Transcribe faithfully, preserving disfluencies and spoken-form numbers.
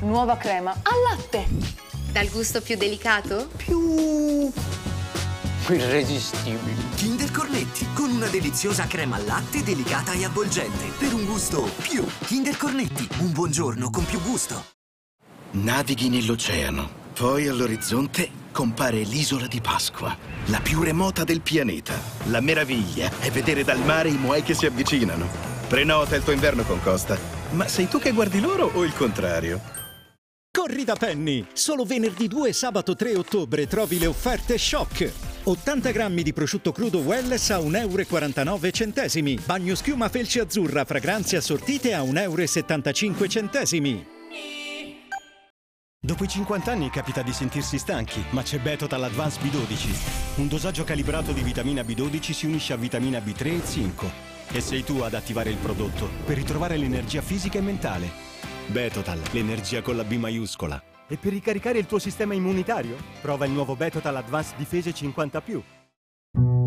nuova crema al latte. Dal gusto più delicato? Più irresistibile. Kinder Cornetti, con una deliziosa crema al latte delicata e avvolgente, per un gusto più. Kinder Cornetti, un buongiorno con più gusto. Navighi nell'oceano, poi all'orizzonte compare l'isola di Pasqua, la più remota del pianeta. La meraviglia è vedere dal mare i moai che si avvicinano. Prenota il tuo inverno con Costa. Ma sei tu che guardi loro o il contrario? Corri da Penny! Solo venerdì due e sabato tre ottobre trovi le offerte shock. ottanta grammi di prosciutto crudo Welles a un euro e quarantanove centesimi. Bagno schiuma felce azzurra, fragranze assortite a un euro e settantacinque centesimi. Dopo i cinquanta anni capita di sentirsi stanchi, ma c'è Betotal Advance B dodici. Un dosaggio calibrato di vitamina B dodici si unisce a vitamina B tre e zinco. E sei tu ad attivare il prodotto per ritrovare l'energia fisica e mentale. Betotal, l'energia con la B maiuscola. E per ricaricare il tuo sistema immunitario? Prova il nuovo Betotal Advance Difese cinquanta più.